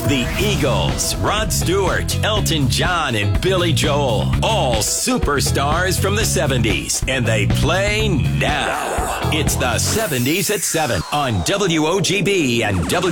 The Eagles, Rod Stewart, Elton John, and Billy Joel. All superstars from the 70s. And they play now. It's the 70s at 7 on WOGB and